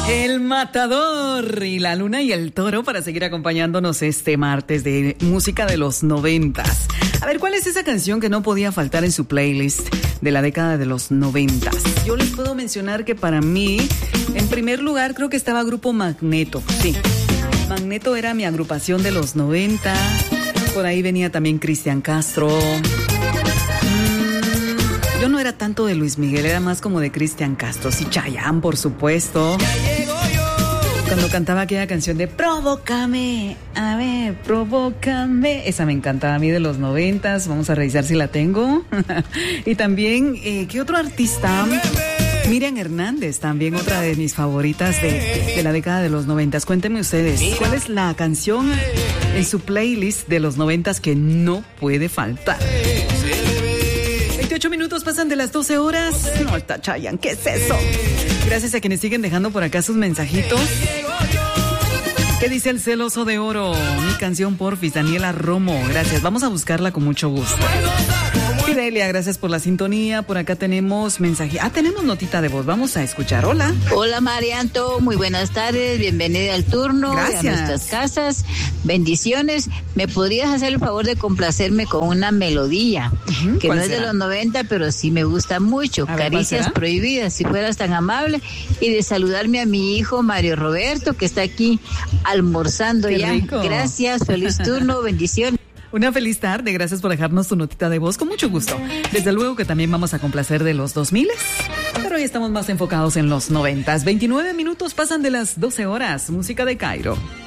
El Matador y la Luna y el Toro para seguir acompañándonos este martes de música de los 90s. A ver, ¿cuál es esa canción que no podía faltar en su playlist de la década de los 90s? Yo les puedo mencionar que para mí, en primer lugar, creo que estaba Grupo Magneto. Sí, Magneto era mi agrupación de los 90. Por ahí venía también Cristian Castro. Yo no era tanto de Luis Miguel, era más como de Cristian Castro. Sí, Chayanne, por supuesto. Cuando cantaba aquella canción de Provócame, a ver, provócame. Esa me encantaba a mí de los 90s. Vamos a revisar si la tengo. Y también, ¿qué otro artista? Miriam Hernández, también otra de mis favoritas de la década de los 90s. Cuéntenme ustedes, ¿cuál es la canción en su playlist de los 90s que no puede faltar? 28 minutos pasan de las 12 horas. No está Chayanne, ¿qué es eso? Gracias a quienes siguen dejando por acá sus mensajitos. ¿Qué dice el celoso de oro? Mi canción, porfis, Daniela Romo. Gracias, vamos a buscarla con mucho gusto. Fidelia, gracias por la sintonía. Por acá tenemos mensaje. Tenemos notita de voz. Vamos a escuchar. Hola. Hola, Marianto. Muy buenas tardes. Bienvenida al turno. Gracias. A nuestras casas. Bendiciones. ¿Me podrías hacer el favor de complacerme con una melodía? Que no es de los 90, pero sí me gusta mucho. Caricias prohibidas, si fueras tan amable. Y de saludarme a mi hijo Mario Roberto, que está aquí almorzando. Qué ya. Rico. Gracias. Feliz turno. Bendiciones. Una feliz tarde, gracias por dejarnos tu notita de voz, con mucho gusto. Desde luego que también vamos a complacer de los 2000, pero hoy estamos más enfocados en los 90s. 29 minutos pasan de las 12 horas, música de Cairo.